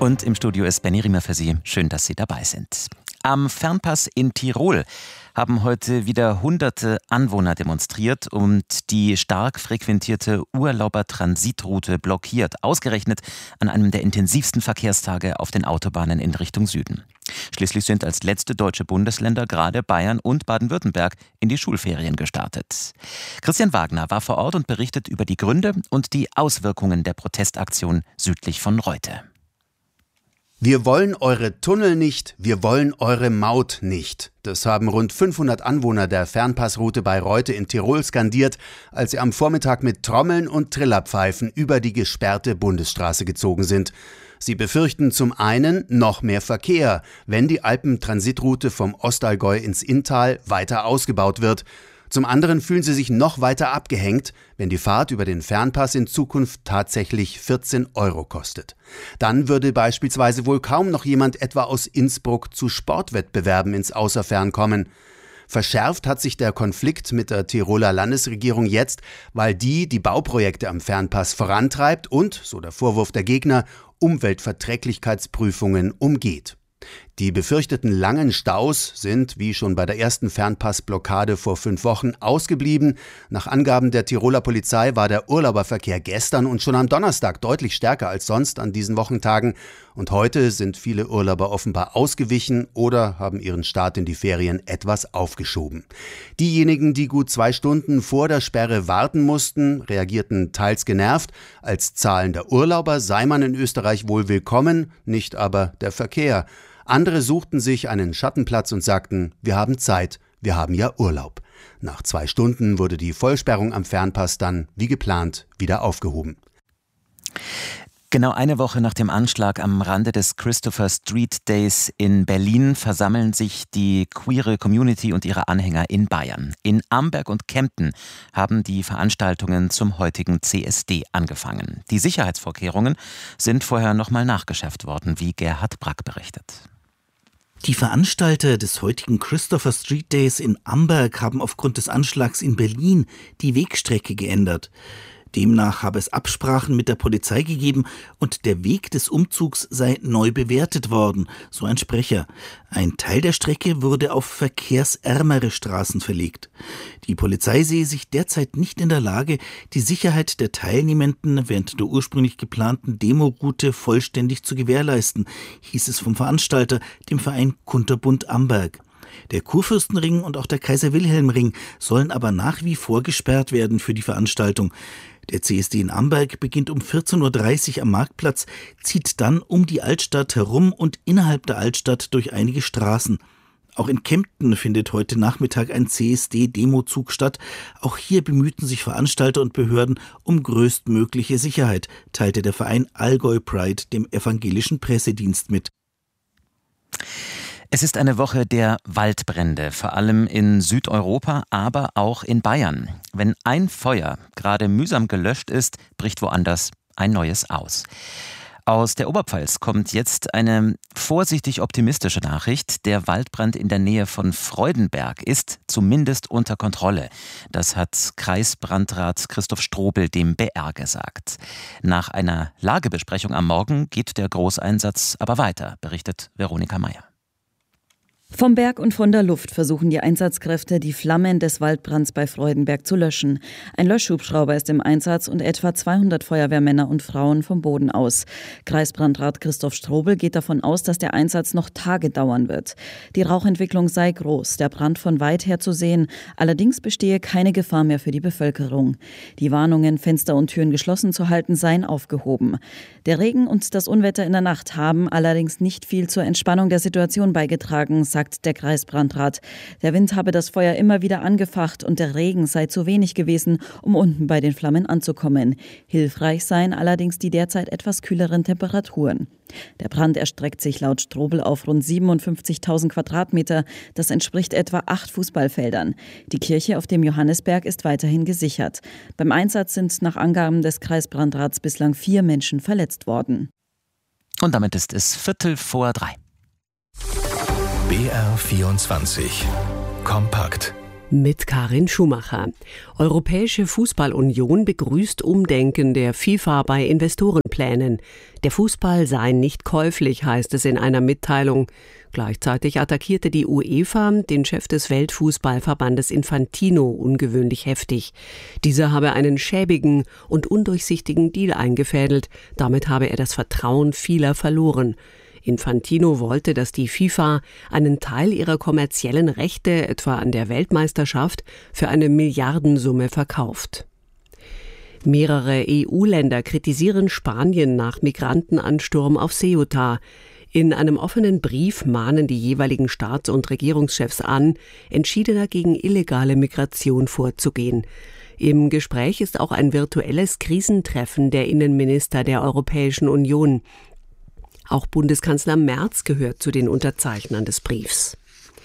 Und im Studio ist Benny Riemer für Sie. Schön, dass Sie dabei sind. Am Fernpass in Tirol haben heute wieder hunderte Anwohner demonstriert und die stark frequentierte Urlaubertransitroute blockiert, ausgerechnet an einem der intensivsten Verkehrstage auf den Autobahnen in Richtung Süden. Schließlich sind als letzte deutsche Bundesländer gerade Bayern und Baden-Württemberg in die Schulferien gestartet. Christian Wagner war vor Ort und berichtet über die Gründe und die Auswirkungen der Protestaktion südlich von Reute. Wir wollen eure Tunnel nicht, wir wollen eure Maut nicht. Das haben rund 500 Anwohner der Fernpassroute bei Reute in Tirol skandiert, als sie am Vormittag mit Trommeln und Trillerpfeifen über die gesperrte Bundesstraße gezogen sind. Sie befürchten zum einen noch mehr Verkehr, wenn die Alpentransitroute vom Ostallgäu ins Inntal weiter ausgebaut wird. Zum anderen fühlen sie sich noch weiter abgehängt, wenn die Fahrt über den Fernpass in Zukunft tatsächlich 14 € kostet. Dann würde beispielsweise wohl kaum noch jemand etwa aus Innsbruck zu Sportwettbewerben ins Außerfern kommen. Verschärft hat sich der Konflikt mit der Tiroler Landesregierung jetzt, weil die Bauprojekte am Fernpass vorantreibt und, so der Vorwurf der Gegner, Umweltverträglichkeitsprüfungen umgeht. Die befürchteten langen Staus sind, wie schon bei der ersten Fernpassblockade vor 5 Wochen, ausgeblieben. Nach Angaben der Tiroler Polizei war der Urlauberverkehr gestern und schon am Donnerstag deutlich stärker als sonst an diesen Wochentagen. Und heute sind viele Urlauber offenbar ausgewichen oder haben ihren Start in die Ferien etwas aufgeschoben. Diejenigen, die gut 2 Stunden vor der Sperre warten mussten, reagierten teils genervt. Als zahlender Urlauber sei man in Österreich wohl willkommen, nicht aber der Verkehr. Andere suchten sich einen Schattenplatz und sagten, wir haben Zeit, wir haben ja Urlaub. Nach 2 Stunden wurde die Vollsperrung am Fernpass dann, wie geplant, wieder aufgehoben. Genau eine Woche nach dem Anschlag am Rande des Christopher Street Days in Berlin versammeln sich die queere Community und ihre Anhänger in Bayern. In Amberg und Kempten haben die Veranstaltungen zum heutigen CSD angefangen. Die Sicherheitsvorkehrungen sind vorher nochmal nachgeschärft worden, wie Gerhard Brack berichtet. Die Veranstalter des heutigen Christopher Street Days in Amberg haben aufgrund des Anschlags in Berlin die Wegstrecke geändert. Demnach habe es Absprachen mit der Polizei gegeben und der Weg des Umzugs sei neu bewertet worden, so ein Sprecher. Ein Teil der Strecke wurde auf verkehrsärmere Straßen verlegt. Die Polizei sehe sich derzeit nicht in der Lage, die Sicherheit der Teilnehmenden während der ursprünglich geplanten Demoroute vollständig zu gewährleisten, hieß es vom Veranstalter, dem Verein Kunterbund Amberg. Der Kurfürstenring und auch der Kaiser-Wilhelm-Ring sollen aber nach wie vor gesperrt werden für die Veranstaltung. Der CSD in Amberg beginnt um 14.30 Uhr am Marktplatz, zieht dann um die Altstadt herum und innerhalb der Altstadt durch einige Straßen. Auch in Kempten findet heute Nachmittag ein CSD-Demozug statt. Auch hier bemühten sich Veranstalter und Behörden um größtmögliche Sicherheit, teilte der Verein Allgäu Pride dem evangelischen Pressedienst mit. Es ist eine Woche der Waldbrände, vor allem in Südeuropa, aber auch in Bayern. Wenn ein Feuer gerade mühsam gelöscht ist, bricht woanders ein neues aus. Aus der Oberpfalz kommt jetzt eine vorsichtig optimistische Nachricht. Der Waldbrand in der Nähe von Freudenberg ist zumindest unter Kontrolle. Das hat Kreisbrandrat Christoph Strobel dem BR gesagt. Nach einer Lagebesprechung am Morgen geht der Großeinsatz aber weiter, berichtet Veronika Meyer. Vom Berg und von der Luft versuchen die Einsatzkräfte, die Flammen des Waldbrands bei Freudenberg zu löschen. Ein Löschhubschrauber ist im Einsatz und etwa 200 Feuerwehrmänner und Frauen vom Boden aus. Kreisbrandrat Christoph Strobel geht davon aus, dass der Einsatz noch Tage dauern wird. Die Rauchentwicklung sei groß, der Brand von weit her zu sehen. Allerdings bestehe keine Gefahr mehr für die Bevölkerung. Die Warnungen, Fenster und Türen geschlossen zu halten, seien aufgehoben. Der Regen und das Unwetter in der Nacht haben allerdings nicht viel zur Entspannung der Situation beigetragen, sagt der Kreisbrandrat. Der Wind habe das Feuer immer wieder angefacht und der Regen sei zu wenig gewesen, um unten bei den Flammen anzukommen. Hilfreich seien allerdings die derzeit etwas kühleren Temperaturen. Der Brand erstreckt sich laut Strobel auf rund 57.000 Quadratmeter. Das entspricht etwa 8 Fußballfeldern. Die Kirche auf dem Johannisberg ist weiterhin gesichert. Beim Einsatz sind nach Angaben des Kreisbrandrats bislang 4 Menschen verletzt worden. Und damit ist es 2:15. BR24 Kompakt. Mit Karin Schumacher. Europäische Fußballunion begrüßt Umdenken der FIFA bei Investorenplänen. Der Fußball sei nicht käuflich, heißt es in einer Mitteilung. Gleichzeitig attackierte die UEFA den Chef des Weltfußballverbandes Infantino ungewöhnlich heftig. Dieser habe einen schäbigen und undurchsichtigen Deal eingefädelt. Damit habe er das Vertrauen vieler verloren. Infantino wollte, dass die FIFA einen Teil ihrer kommerziellen Rechte, etwa an der Weltmeisterschaft, für eine Milliardensumme verkauft. Mehrere EU-Länder kritisieren Spanien nach Migrantenansturm auf Ceuta. In einem offenen Brief mahnen die jeweiligen Staats- und Regierungschefs an, entschiedener gegen illegale Migration vorzugehen. Im Gespräch ist auch ein virtuelles Krisentreffen der Innenminister der Europäischen Union. Auch Bundeskanzler Merz gehört zu den Unterzeichnern des Briefs.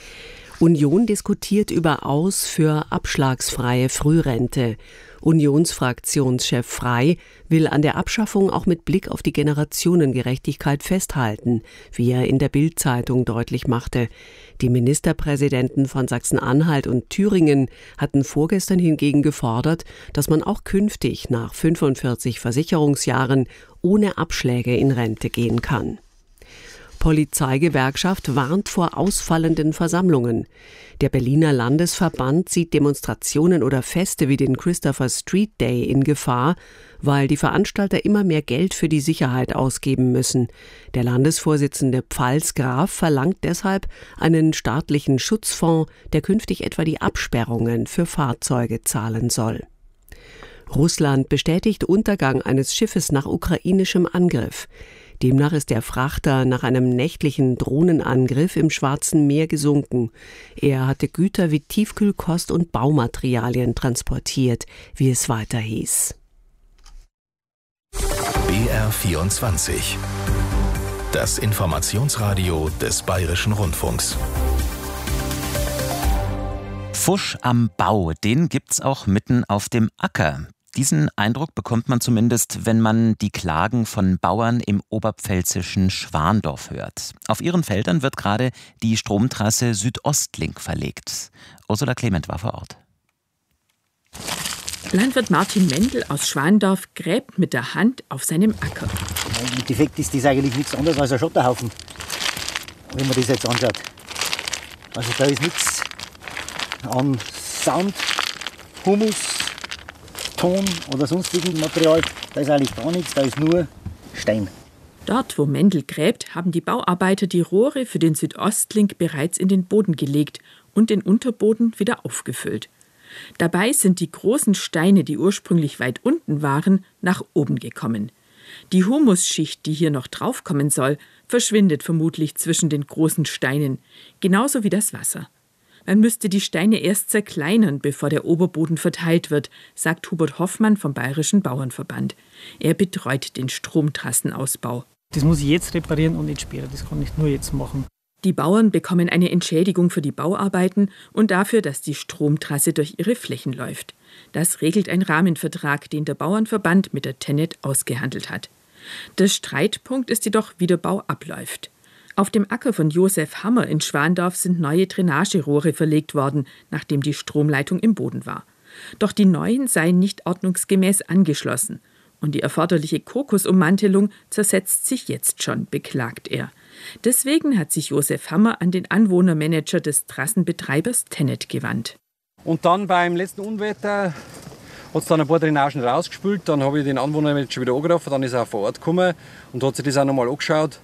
Union diskutiert über Aus für abschlagsfreie Frührente. Unionsfraktionschef Frey will an der Abschaffung auch mit Blick auf die Generationengerechtigkeit festhalten, wie er in der Bild-Zeitung deutlich machte. Die Ministerpräsidenten von Sachsen-Anhalt und Thüringen hatten vorgestern hingegen gefordert, dass man auch künftig nach 45 Versicherungsjahren ohne Abschläge in Rente gehen kann. Polizeigewerkschaft warnt vor ausfallenden Versammlungen. Der Berliner Landesverband sieht Demonstrationen oder Feste wie den Christopher Street Day in Gefahr, weil die Veranstalter immer mehr Geld für die Sicherheit ausgeben müssen. Der Landesvorsitzende Pfalzgraf verlangt deshalb einen staatlichen Schutzfonds, der künftig etwa die Absperrungen für Fahrzeuge zahlen soll. Russland bestätigt Untergang eines Schiffes nach ukrainischem Angriff. Demnach ist der Frachter nach einem nächtlichen Drohnenangriff im Schwarzen Meer gesunken. Er hatte Güter wie Tiefkühlkost und Baumaterialien transportiert, wie es weiter hieß. BR24. Das Informationsradio des Bayerischen Rundfunks. Pfusch am Bau, den gibt's auch mitten auf dem Acker. Diesen Eindruck bekommt man zumindest, wenn man die Klagen von Bauern im oberpfälzischen Schwandorf hört. Auf ihren Feldern wird gerade die Stromtrasse Südostlink verlegt. Ursula Clement war vor Ort. Landwirt Martin Mendel aus Schwandorf gräbt mit der Hand auf seinem Acker. Im Endeffekt ist das eigentlich nichts anderes als ein Schotterhaufen, wenn man das jetzt anschaut. Also da ist nichts an Sand, Humus, Ton oder sonstigem Material, da ist eigentlich gar nichts, da ist nur Stein. Dort, wo Mendel gräbt, haben die Bauarbeiter die Rohre für den Südostlink bereits in den Boden gelegt und den Unterboden wieder aufgefüllt. Dabei sind die großen Steine, die ursprünglich weit unten waren, nach oben gekommen. Die Humusschicht, die hier noch draufkommen soll, verschwindet vermutlich zwischen den großen Steinen, genauso wie das Wasser. Man müsste die Steine erst zerkleinern, bevor der Oberboden verteilt wird, sagt Hubert Hoffmann vom Bayerischen Bauernverband. Er betreut den Stromtrassenausbau. Das muss ich jetzt reparieren und nicht später. Das kann ich nur jetzt machen. Die Bauern bekommen eine Entschädigung für die Bauarbeiten und dafür, dass die Stromtrasse durch ihre Flächen läuft. Das regelt ein Rahmenvertrag, den der Bauernverband mit der TenneT ausgehandelt hat. Der Streitpunkt ist jedoch, wie der Bau abläuft. Auf dem Acker von Josef Hammer in Schwandorf sind neue Drainagerohre verlegt worden, nachdem die Stromleitung im Boden war. Doch die neuen seien nicht ordnungsgemäß angeschlossen. Und die erforderliche Kokosummantelung zersetzt sich jetzt schon, beklagt er. Deswegen hat sich Josef Hammer an den Anwohnermanager des Trassenbetreibers TenneT gewandt. Und dann beim letzten Unwetter hat es dann ein paar Drainagen rausgespült. Dann habe ich den Anwohnermanager wieder angerufen, dann ist er vor Ort gekommen und hat sich das auch nochmal angeschaut.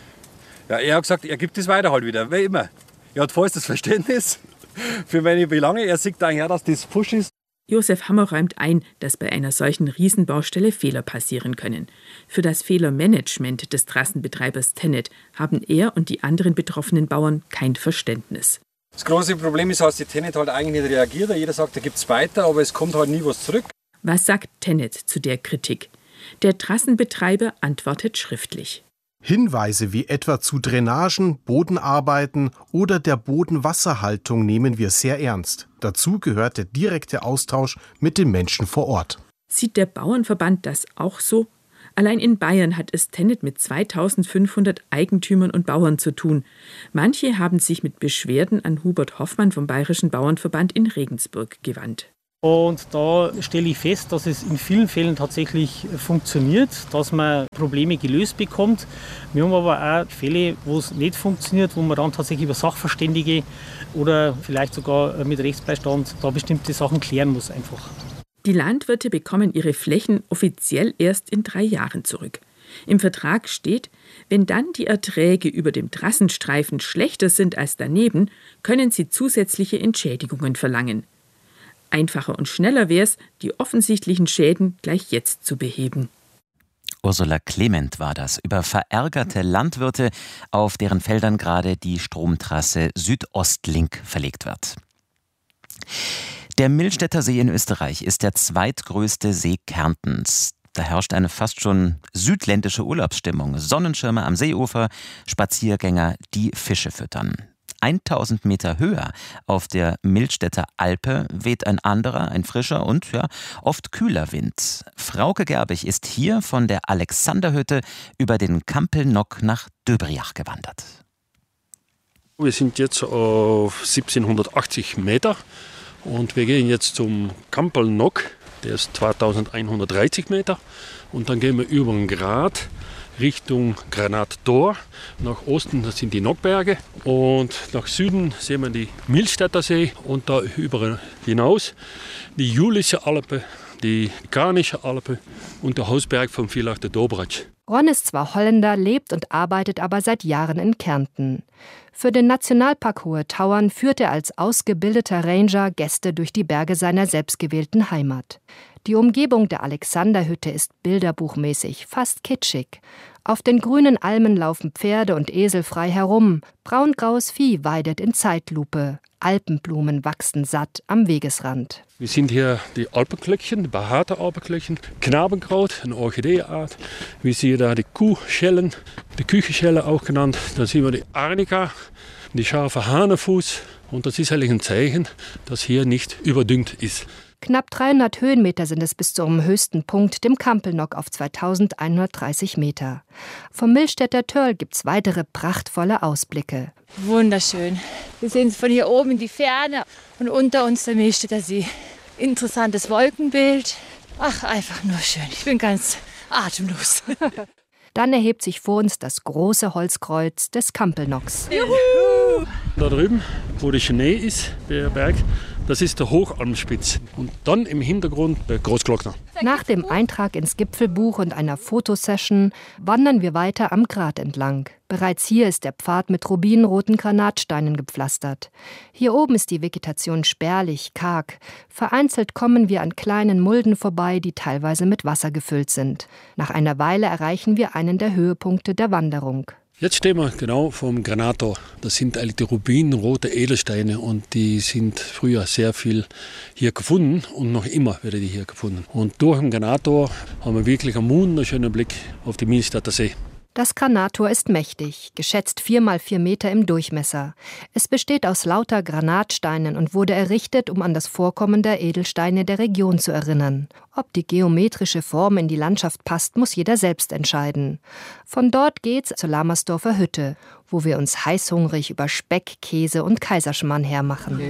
Ja, er hat gesagt, er gibt es weiter halt wieder, wie immer. Er hat vollstes Verständnis für meine Belange. Er sieht eigentlich auch, dass das Pfusch ist. Josef Hammer räumt ein, dass bei einer solchen Riesenbaustelle Fehler passieren können. Für das Fehlermanagement des Trassenbetreibers TenneT haben er und die anderen betroffenen Bauern kein Verständnis. Das große Problem ist, dass die TenneT halt eigentlich nicht reagiert. Jeder sagt, da gibt es weiter, aber es kommt halt nie was zurück. Was sagt TenneT zu der Kritik? Der Trassenbetreiber antwortet schriftlich. Hinweise wie etwa zu Drainagen, Bodenarbeiten oder der Bodenwasserhaltung nehmen wir sehr ernst. Dazu gehört der direkte Austausch mit den Menschen vor Ort. Sieht der Bauernverband das auch so? Allein in Bayern hat es Tennet mit 2500 Eigentümern und Bauern zu tun. Manche haben sich mit Beschwerden an Hubert Hoffmann vom Bayerischen Bauernverband in Regensburg gewandt. Und da stelle ich fest, dass es in vielen Fällen tatsächlich funktioniert, dass man Probleme gelöst bekommt. Wir haben aber auch Fälle, wo es nicht funktioniert, wo man dann tatsächlich über Sachverständige oder vielleicht sogar mit Rechtsbeistand da bestimmte Sachen klären muss einfach. Die Landwirte bekommen ihre Flächen offiziell erst in 3 Jahren zurück. Im Vertrag steht, wenn dann die Erträge über dem Trassenstreifen schlechter sind als daneben, können sie zusätzliche Entschädigungen verlangen. Einfacher und schneller wäre es, die offensichtlichen Schäden gleich jetzt zu beheben. Ursula Clement war das über verärgerte Landwirte, auf deren Feldern gerade die Stromtrasse Südostlink verlegt wird. Der Millstätter See in Österreich ist der zweitgrößte See Kärntens. Da herrscht eine fast schon südländische Urlaubsstimmung. Sonnenschirme am Seeufer, Spaziergänger, die Fische füttern. 1000 Meter höher auf der Millstätter Alpe weht ein anderer, ein frischer und oft kühler Wind. Frauke Gerbig ist hier von der Alexanderhütte über den Kampelnock nach Döbriach gewandert. Wir sind jetzt auf 1780 Meter und wir gehen jetzt zum Kampelnock, der ist 2130 Meter und dann gehen wir über den Grat Richtung Granattor. Nach Osten, das sind die Nockberge. Und nach Süden sehen wir die Millstätter See und da über hinaus die Julische Alpe, die Karnische Alpe und der Hausberg von Villach de Dobratsch. Ron ist zwar Holländer, lebt und arbeitet aber seit Jahren in Kärnten. Für den Nationalpark Hohe Tauern führt er als ausgebildeter Ranger Gäste durch die Berge seiner selbstgewählten Heimat. Die Umgebung der Alexanderhütte ist bilderbuchmäßig, fast kitschig. Auf den grünen Almen laufen Pferde und Esel frei herum. Braungraues Vieh weidet in Zeitlupe. Alpenblumen wachsen satt am Wegesrand. Wir sind hier die Alpenklöckchen, die behaarte Alpenklöckchen, Knabenkraut, eine Orchideeart. Wir sehen da die Kuhschellen, die Küchenschelle auch genannt. Da sehen wir die Arnika, die scharfe Hanefuß. Und das ist eigentlich ein Zeichen, dass hier nicht überdüngt ist. Knapp 300 Höhenmeter sind es bis zum höchsten Punkt, dem Kampelnock auf 2130 Meter. Vom Millstätter Törl gibt's weitere prachtvolle Ausblicke. Wunderschön. Wir sehen von hier oben in die Ferne und unter uns der Millstätter See. Interessantes Wolkenbild. Ach, einfach nur schön. Ich bin ganz atemlos. Dann erhebt sich vor uns das große Holzkreuz des Kampelnocks. Juhu! Da drüben, wo der Schnee ist, der Berg, das ist der Hochalmspitz. Und dann im Hintergrund der Großglockner. Nach dem Eintrag ins Gipfelbuch und einer Fotosession wandern wir weiter am Grat entlang. Bereits hier ist der Pfad mit rubinroten Granatsteinen gepflastert. Hier oben ist die Vegetation spärlich, karg. Vereinzelt kommen wir an kleinen Mulden vorbei, die teilweise mit Wasser gefüllt sind. Nach einer Weile erreichen wir einen der Höhepunkte der Wanderung. Jetzt stehen wir genau vom Granator. Das sind eigentlich die rubinrote Edelsteine und die sind früher sehr viel hier gefunden und noch immer werden die hier gefunden. Und durch den Granator haben wir wirklich einen wunderschönen Blick auf die Millstätter See. Das Granator ist mächtig, geschätzt 4 mal 4 Meter im Durchmesser. Es besteht aus lauter Granatsteinen und wurde errichtet, um an das Vorkommen der Edelsteine der Region zu erinnern. Ob die geometrische Form in die Landschaft passt, muss jeder selbst entscheiden. Von dort geht's zur Lamersdorfer Hütte, wo wir uns heißhungrig über Speck, Käse und Kaiserschmarrn hermachen.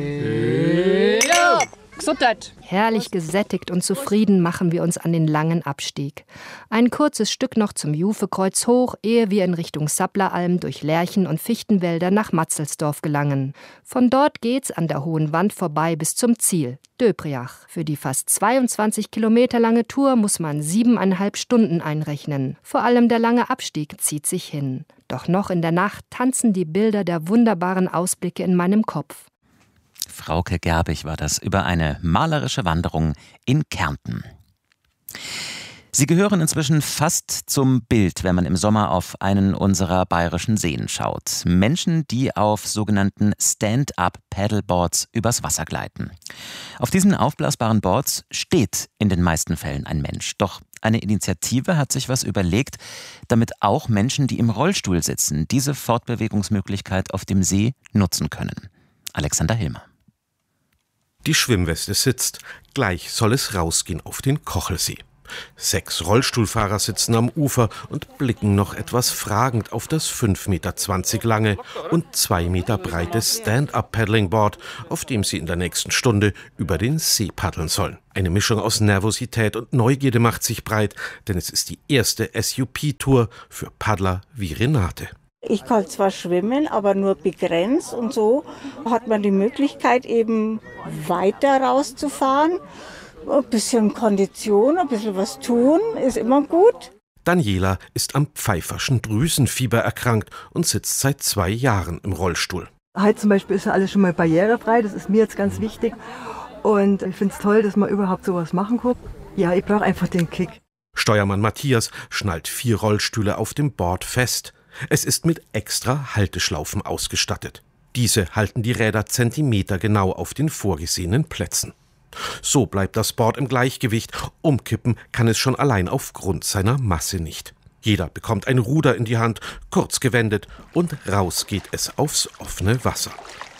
Ja. Gesundheit. Herrlich gesättigt und zufrieden machen wir uns an den langen Abstieg. Ein kurzes Stück noch zum Jufekreuz hoch, ehe wir in Richtung Sappleralm durch Lärchen- und Fichtenwälder nach Matzelsdorf gelangen. Von dort geht's an der hohen Wand vorbei bis zum Ziel, Döbriach. Für die fast 22 Kilometer lange Tour muss man 7,5 Stunden einrechnen. Vor allem der lange Abstieg zieht sich hin. Doch noch in der Nacht tanzen die Bilder der wunderbaren Ausblicke in meinem Kopf. Frauke Gerbig war das über eine malerische Wanderung in Kärnten. Sie gehören inzwischen fast zum Bild, wenn man im Sommer auf einen unserer bayerischen Seen schaut. Menschen, die auf sogenannten Stand-up-Paddleboards übers Wasser gleiten. Auf diesen aufblasbaren Boards steht in den meisten Fällen ein Mensch. Doch eine Initiative hat sich was überlegt, damit auch Menschen, die im Rollstuhl sitzen, diese Fortbewegungsmöglichkeit auf dem See nutzen können. Alexander Hilmer. Die Schwimmweste sitzt. Gleich soll es rausgehen auf den Kochelsee. 6 Rollstuhlfahrer sitzen am Ufer und blicken noch etwas fragend auf das 5,20 Meter lange und 2 Meter breite Stand-Up-Paddling-Board, auf dem sie in der nächsten Stunde über den See paddeln sollen. Eine Mischung aus Nervosität und Neugierde macht sich breit, denn es ist die erste SUP-Tour für Paddler wie Renate. Ich kann zwar schwimmen, aber nur begrenzt, und so hat man die Möglichkeit, eben weiter rauszufahren. Ein bisschen Kondition, ein bisschen was tun, ist immer gut. Daniela ist am Pfeifferschen Drüsenfieber erkrankt und sitzt seit 2 Jahren im Rollstuhl. Heute zum Beispiel ist ja alles schon mal barrierefrei, das ist mir jetzt ganz wichtig. Und ich finde es toll, dass man überhaupt sowas machen kann. Ja, ich brauche einfach den Kick. Steuermann Matthias schnallt 4 Rollstühle auf dem Board fest. Es ist mit extra Halteschlaufen ausgestattet. Diese halten die Räder zentimetergenau auf den vorgesehenen Plätzen. So bleibt das Board im Gleichgewicht. Umkippen kann es schon allein aufgrund seiner Masse nicht. Jeder bekommt ein Ruder in die Hand, kurz gewendet, und raus geht es aufs offene Wasser.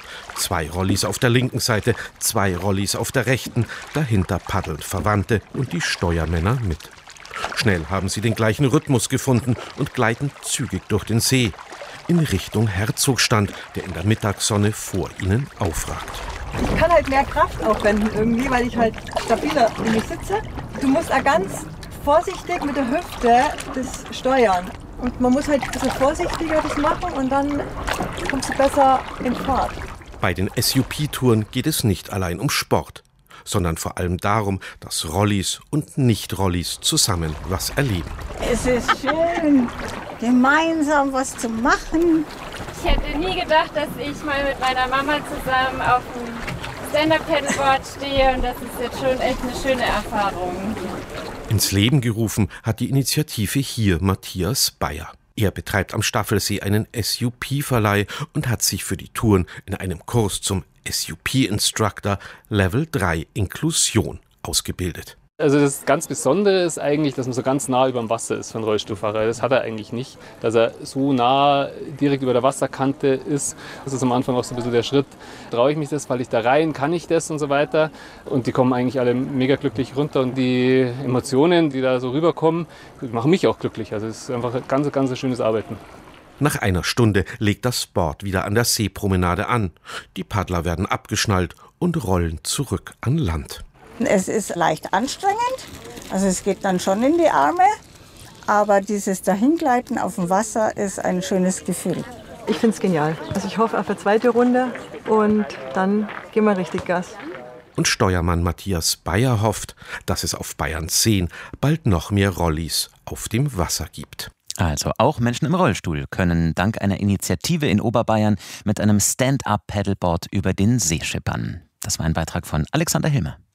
2 Rollis auf der linken Seite, 2 Rollis auf der rechten, dahinter paddeln Verwandte und die Steuermänner mit. Schnell haben sie den gleichen Rhythmus gefunden und gleiten zügig durch den See in Richtung Herzogstand, der in der Mittagssonne vor ihnen aufragt. Ich kann halt mehr Kraft aufwenden irgendwie, weil ich halt stabiler in mich sitze. Du musst auch ganz vorsichtig mit der Hüfte das steuern. Und man muss halt ein bisschen vorsichtiger das machen und dann kommst du besser in Fahrt. Bei den SUP-Touren geht es nicht allein um Sport, sondern vor allem darum, dass Rollis und Nicht-Rollis zusammen was erleben. Es ist schön, gemeinsam was zu machen. Ich hätte nie gedacht, dass ich mal mit meiner Mama zusammen auf dem Stand-Up-Paddleboard stehe, und das ist jetzt schon echt eine schöne Erfahrung. Ins Leben gerufen hat die Initiative hier Matthias Bayer. Er betreibt am Staffelsee einen SUP-Verleih und hat sich für die Touren in einem Kurs zum SUP-Instructor Level 3 Inklusion ausgebildet. Also das ganz Besondere ist eigentlich, dass man so ganz nah über dem Wasser ist für einen Rollstuhlfahrer. Das hat er eigentlich nicht, dass er so nah direkt über der Wasserkante ist. Das ist am Anfang auch so ein bisschen der Schritt, traue ich mich das, falle ich da rein, kann ich das und so weiter. Und die kommen eigentlich alle mega glücklich runter, und die Emotionen, die da so rüberkommen, machen mich auch glücklich. Also es ist einfach ein ganz, ganz schönes Arbeiten. Nach einer Stunde legt das Board wieder an der Seepromenade an. Die Paddler werden abgeschnallt und rollen zurück an Land. Es ist leicht anstrengend, also es geht dann schon in die Arme, aber dieses Dahingleiten auf dem Wasser ist ein schönes Gefühl. Ich finde es genial. Also ich hoffe auf eine zweite Runde und dann gehen wir richtig Gas. Und Steuermann Matthias Bayer hofft, dass es auf Bayerns Seen bald noch mehr Rollis auf dem Wasser gibt. Also auch Menschen im Rollstuhl können dank einer Initiative in Oberbayern mit einem Stand-Up-Paddleboard über den See schippern. Das war ein Beitrag von Alexander Hilmer.